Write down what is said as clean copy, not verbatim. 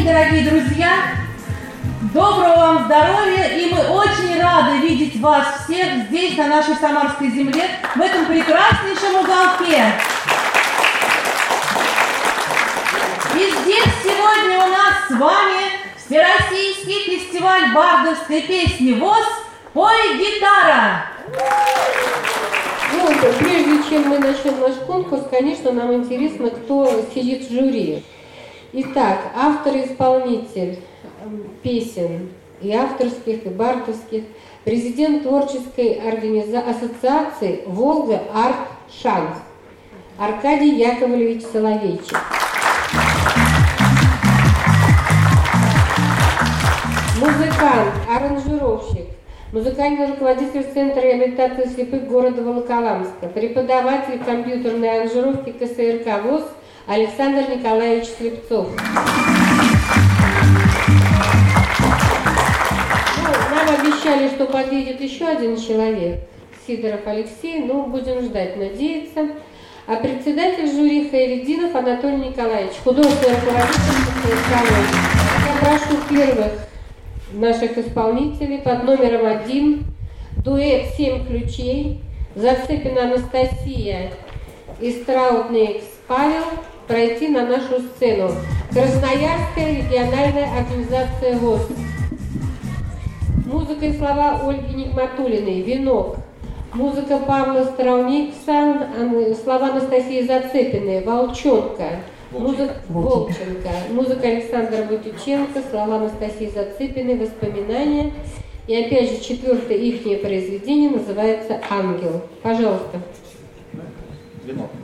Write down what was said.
дорогие друзья! Доброго вам здоровья! И мы очень рады видеть вас всех здесь, на нашей Самарской земле, в этом прекраснейшем уголке. И здесь сегодня у нас с вами Всероссийский фестиваль бардовской песни ВОС «Пой, гитара». Ну, прежде чем мы начнем наш конкурс, конечно, нам интересно, кто сидит в жюри. Итак, автор-исполнитель песен и авторских, и бардовских, президент творческой ассоциации «Волга Арт Шанс» Аркадий Яковлевич Соловейчик. Музыкант, аранжировщик, музыкальный руководитель Центра реабилитации слепых города Волоколамска, преподаватель компьютерной аранжировки КСРК ВОС Александр Николаевич Слепцов. Нам обещали, что подъедет еще один человек, Сидоров Алексей, но будем ждать, надеяться. А председатель жюри Хайреддинов Анатолий Николаевич, художественный руководитель КСРК ВОС. Я прошу первых наших исполнителей под номером 1, дуэт «7 ключей», Зацепина Анастасия и Страутникс Павел пройти на нашу сцену. Красноярская региональная организация ВОС. Музыка и слова Ольги Нигматуллиной «Венок». Музыка Павла Страутникса, слова Анастасии Зацепиной «Волчонка». Волченко. Музыка Александра Бутюченко, слова Анастасии Зацепиной, «Воспоминания». И опять же, четвертое ихнее произведение называется «Ангел». Пожалуйста. Венок.